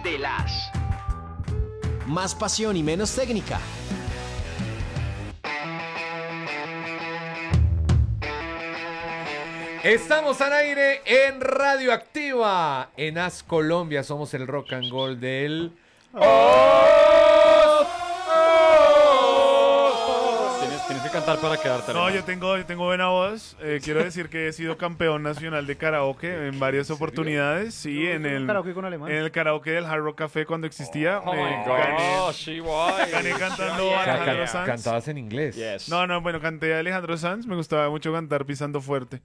de las. Más pasión y menos técnica. Estamos al aire en Radioactiva, en As Colombia. Somos el rock and roll del... Tienes que cantar para quedarte. No, yo tengo buena voz. Quiero decir que he sido campeón nacional de karaoke en varias oportunidades. Sí, en el karaoke con alemán. en el karaoke del Hard Rock Café cuando existía. Oh my gosh, gané cantando a Alejandro Sanz. Cantabas en inglés. Yes. No, bueno, canté a Alejandro Sanz. Me gustaba mucho cantar pisando fuerte.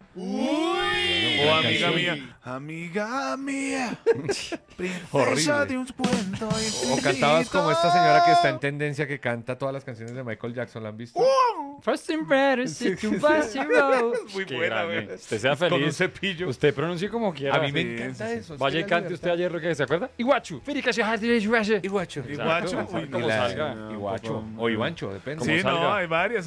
O amiga mía. Amiga mía. Princesa de un cuento O cantabas como esta señora que está en tendencia, que canta todas las canciones de Michael Jackson. ¿La han visto? First impression, Muy Qué buena, grande. güey. Usted sea feliz. Con un cepillo. Usted pronuncie como quiera. A mí me Sí, encanta sí, eso. Vaya y cante usted ayer lo que se acuerda. Iguachu. Iguacho. Iguacho. Uy, Como no. salga. Iguacho. O Ivancho, depende. Sí, salga. no, hay varias.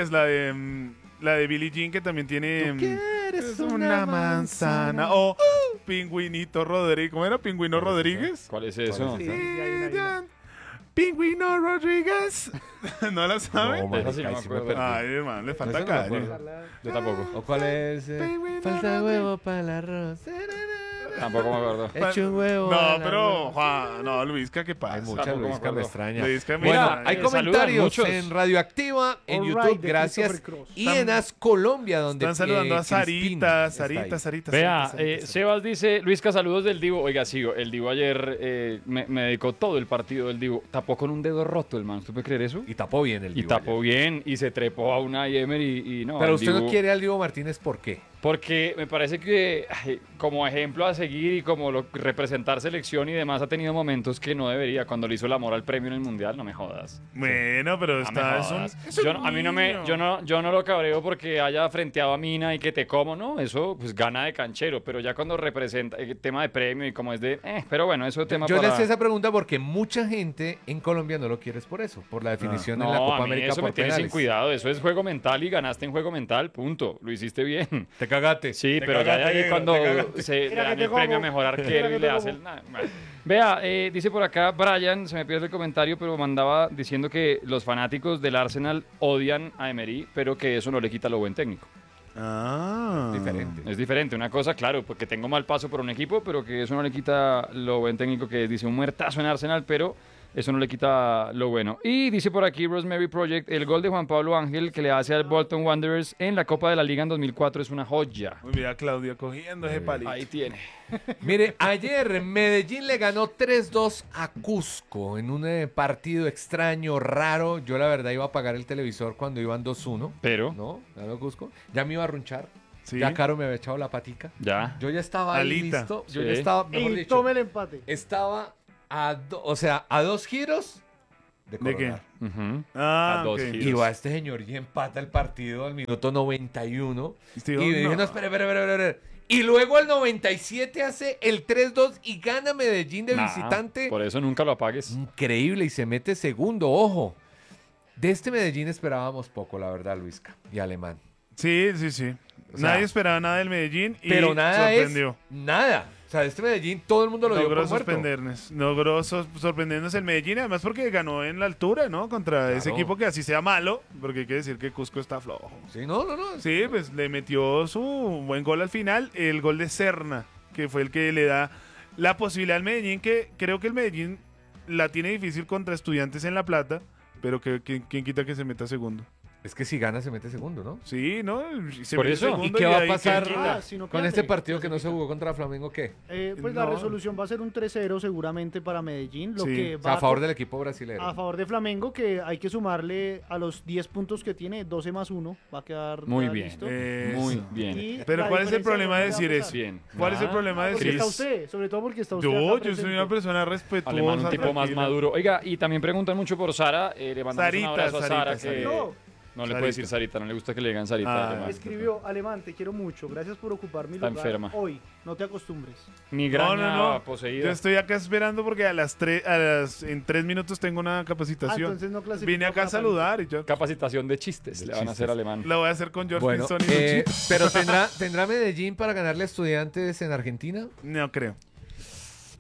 La de Billie Jean, que también tiene Eres una manzana. O Pingüinito Rodríguez. ¿Cómo era? ¿Pingüino Rodríguez? ¿Cuál es eso? Sí, hay una. Pingüino Rodríguez. ¿No la saben? No, man, Esa sí no ahí me sí me acuerdo. perdí. Ay, hermano, le falta Eso no me calle. acuerdo. Yo tampoco. ¿O cuál es? Falta huevo para el arroz. Tampoco me acuerdo. Echo un huevo. al No, pero, arroz. Juan, no, Luisca, ¿qué pasa? Hay mucha Tampoco me Luisca, me acuerdo. extraña. Luisca, Bueno, mira, hay saludan comentarios muchos. en Radioactiva, en All YouTube, Right, de gracias. Christopher Cross. Y en As Colombia, donde Están saludando a Crispín Sarita, está ahí. Sarita. Vea, Sarita. Sebas dice, Luisca, saludos del Divo. Oiga, sigo, el Divo ayer me dedicó todo el partido del Divo. Tapó con un dedo roto el man, ¿usted puede creer eso? Y tapó bien el Y Divo tapó ayer. bien, y se trepó a una Emer y no. Pero el usted no Divo- quiere al Divo Martínez, ¿por qué? Porque me parece que como ejemplo a seguir y como representar selección y demás ha tenido momentos que no debería. Cuando le hizo el amor al premio en el Mundial, no me jodas. Bueno, pero No me está... es jodas. un- es un Yo no- a mí no me, niño. yo no lo cabreo porque haya frenteado a Mina y que te como, ¿no? Eso pues gana de canchero, pero ya cuando representa el tema de premio y como es de, pero bueno, eso es tema Yo para... le hacía esa pregunta porque mucha gente en Colombia no lo quiere es por eso, por la definición en la No, Copa a mí América eso me por tiene sin penales. cuidado, eso es juego mental y ganaste en juego mental, punto, lo hiciste bien. Te cagaste. Sí, Te pero ya de cagaste, ahí negro, cuando te cagaste. se le Mira dan que te el premio a como. mejor Mira arquero que y te le como. hace el... Vea, dice por acá Brian, se me pierde el comentario, pero mandaba diciendo que los fanáticos del Arsenal odian a Emery, pero que eso no le quita lo buen técnico. Ah. Diferente. Es diferente, una cosa, claro, porque tengo mal paso por un equipo, pero que eso no le quita lo buen técnico que dice un muertazo en Arsenal, pero eso no le quita lo bueno. Y dice por aquí Rosemary Project, el gol de Juan Pablo Ángel que le hace al Bolton Wanderers en la Copa de la Liga en 2004 es una joya. Uy, mira, Claudia cogiendo ese palito. Ahí tiene. Mire, ayer Medellín le ganó 3-2 a Cusco en un partido extraño, raro. Yo la verdad iba a apagar el televisor cuando iban 2-1. Pero, ¿No? Ganó Cusco. Ya me iba a runchar. Sí. Ya Caro me había echado la patica. ya. Yo ya estaba ahí Alita. listo. Yo Sí. ya estaba, mejor Y dicho, tome el empate. estaba a 2 giros de ¿De qué? coronar. Ujú. Ah, A dos ok. giros. Y va este señor y empata el partido al minuto 91. Este Y dijo, dije, no. no, espere. Y luego al 97 hace el 3-2 y gana Medellín de Nah, visitante. Por eso nunca lo apagues. Increíble, y se mete segundo, ojo. De este Medellín esperábamos poco, la verdad, Luisca, y Alemán. Sí. O sea, Nadie esperaba nada del Medellín y Pero nada sorprendió. es nada. O sea, de este Medellín todo el mundo lo dio Logró por muerto. sorprendernos el Medellín, además porque ganó en la altura, ¿no? Contra ese Claro. equipo que así sea malo, porque hay que decir que Cusco está flojo. Sí, no. Sí, pues le metió su buen gol al final, el gol de Serna, que fue el que le da la posibilidad al Medellín, que creo que el Medellín la tiene difícil contra Estudiantes en La Plata, pero que quién quita que se meta segundo. Es que si gana se mete segundo, ¿no? Sí, ¿no? Se Por mete eso. segundo ¿Y qué va a ahí pasar quién quita. si no con pierde, este partido que no se clasifica. jugó contra Flamengo? ¿Qué? Pues la No. resolución va a ser un 3-0 seguramente para Medellín, lo Sí. que O sea, va a favor del equipo brasileño. a favor de Flamengo, que hay que sumarle a los 10 puntos que tiene, 12 más 1, va a quedar Muy ya bien. listo. Muy bien. Y Pero la ¿cuál es el diferencia problema de no le va a decir pesar. eso? Bien. ¿Cuál es el problema de Porque decir está eso? usted, sobre todo porque está usted Yo acá soy presente. una persona respetuosa. Alemán, un tipo más tranquila. maduro. Oiga, y también preguntan mucho por Sara. Le mandamos Sarita, un abrazo a Sara, Sarita, que Sarita. no le Sarita. puede decir Sarita, no le gusta que le digan Sarita. Ah, Alemán. Escribió, Alemán, te quiero mucho, gracias por ocupar mi Está lugar enferma. hoy, no te acostumbres. Migraña No. poseída. Yo estoy acá esperando porque en 3 minutos tengo una capacitación. entonces no clasificó Vine acá a para saludar y yo Capacitación de chistes le van a hacer chistes. Alemán. la voy a hacer con George Bueno, Pinson y Luchito. pero ¿tendrá Medellín para ganarle a Estudiantes en Argentina? No creo.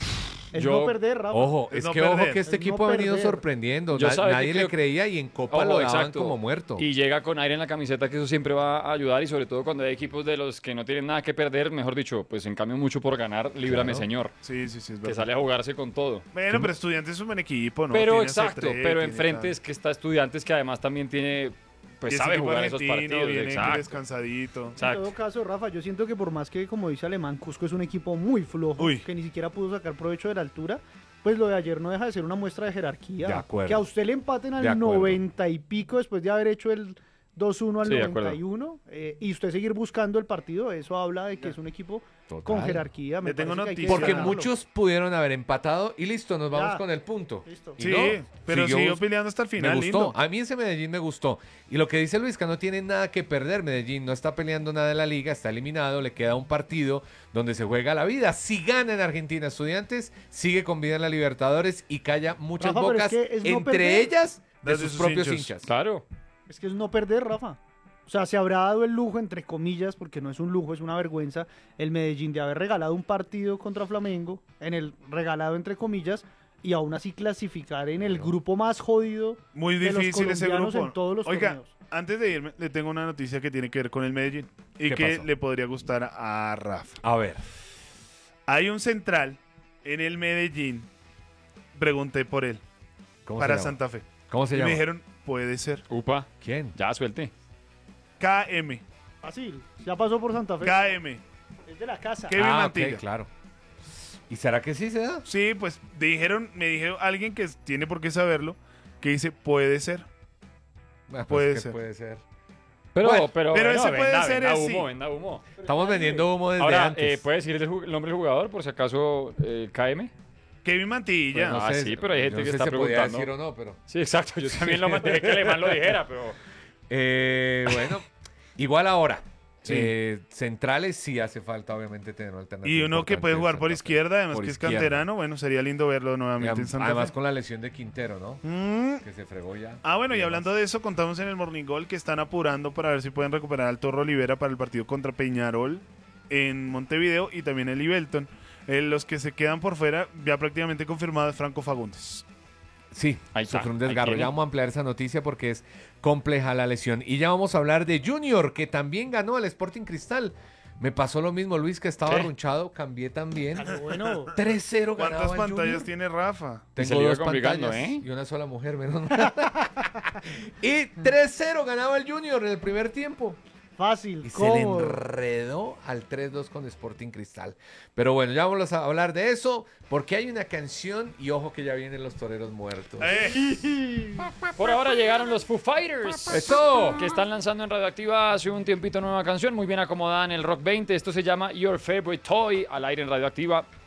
Es Yo- no perder, Rafa. Ojo, Es es no que ojo perder. que este Es equipo no ha venido perder. sorprendiendo. Yo sabe que Nadie le creo- creía y en Copa Ojo, lo daban exacto. como muerto. Y llega con aire en la camiseta, que eso siempre va a ayudar. Y sobre todo cuando hay equipos de los que no tienen nada que perder, mejor dicho, pues en cambio mucho por ganar, líbrame, Claro. señor. Sí, sí, sí, es Que verdad. sale a jugarse con todo. Bueno, pero Estudiantes es un buen equipo, ¿no? Pero Tiene exacto, C3, pero tiene enfrente tal. es que está Estudiantes, que además también tiene, pues Y ese sabe equipo jugar esos argentino partidos. viene Exacto. descansadito. En Exacto. todo caso, Rafa, yo siento que por más que, como dice Alemán, Cusco es un equipo muy flojo, Uy. que ni siquiera pudo sacar provecho de la altura, pues lo de ayer no deja de ser una muestra de jerarquía. De acuerdo. Que a usted le empaten De al acuerdo. 90 y pico después de haber hecho el 2-1 al Sí, de acuerdo. 91, y usted seguir buscando el partido, eso habla de que es un equipo Total. con jerarquía. Me Le tengo parece que hay que noticias. Porque destacarlo. muchos pudieron haber empatado y listo, nos vamos Ya. con el punto. Listo. Y Sí, no, pero siguió bus- peleando hasta el final, Me gustó. lindo. A mí ese Medellín me gustó. Y lo que dice Luis, que no tiene nada que perder. Medellín no está peleando nada en la liga, está eliminado, le queda un partido donde se juega la vida. Si gana en Argentina Estudiantes, sigue con vida en la Libertadores y calla muchas Rafa, pero bocas, es que es no entre perder. ellas de Las de sus sus propios hinchas. hinchas. Claro. Es que es no perder, Rafa. O sea, se habrá dado el lujo, entre comillas, porque no es un lujo, es una vergüenza, el Medellín de haber regalado un partido contra Flamengo, en el regalado, entre comillas, y aún así clasificar en el grupo más jodido Muy de los difícil ese colombianos grupo. en todos los Oiga, torneos. antes de irme, le tengo una noticia que tiene que ver con el Medellín y ¿Qué que pasó? le podría gustar a Rafa. A ver. Hay un central en el Medellín. Pregunté por él ¿Cómo para se llama? Santa Fe. ¿Cómo se Y me llama? dijeron, puede ser. Upa, ¿Quién? ya suelte. KM. Fácil, ya pasó por Santa Fe. KM. Es de la casa. Kevin Ah, Mantilla. ok, claro. ¿Y será que sí se da? Sí, pues me dijeron alguien que tiene por qué saberlo, que dice, puede ser. Bueno, Puede es que ser. puede ser. Pero, Bueno, pero, pero bueno, ese puede venda, ser venda el humo, sí. venda humo. Estamos vendiendo humo desde Ahora, antes. ¿puede decir el nombre del jugador por si acaso KM? Kevin Mantilla. Bueno, sí, pero hay gente yo no que sé está si se podía preguntando. decir o no, pero... Sí, exacto. Yo también lo mantenía que Alemán lo dijera, pero... Bueno, igual ahora. Sí. Centrales sí hace falta, obviamente, tener una alternativa. Y uno que importante puede en jugar por Santa Fe. izquierda, además Por que es izquierda. canterano. Bueno, sería lindo verlo nuevamente en Santa Además Fe. con la lesión de Quintero, ¿no? Mm. Que se fregó ya. Ah, bueno, y demás. hablando de eso, contamos en el Morning Goal que están apurando para ver si pueden recuperar al Torro Olivera para el partido contra Peñarol en Montevideo y también el Ibelton. Los que se quedan por fuera, ya prácticamente confirmado, es Franco Fagundes. Sí, Ahí está, sufrió un ahí desgarro. tiene. Ya vamos a ampliar esa noticia porque es compleja la lesión. Y ya vamos a hablar de Junior, que también ganó al Sporting Cristal. Me pasó lo mismo, Luis, que estaba ¿Qué? arrunchado, cambié también. Pero bueno, 3-0 ganaba ¿Cuántas el pantallas Junior. tiene Rafa? se Tengo le iba dos complicando, pantallas ¿eh? y una sola mujer, menos mal. Y 3-0 ganaba el Junior en el primer tiempo. fácil, Y se le cómodo. enredó al 3-2 con Sporting Cristal. Pero bueno, ya vamos a hablar de eso, porque hay una canción y ojo que ya vienen los toreros muertos. Por ahora llegaron los Foo Fighters. ¡Eso! Que están lanzando en Radioactiva hace un tiempito nueva canción, muy bien acomodada en el Rock 20. Esto se llama Your Favorite Toy, al aire en Radioactiva.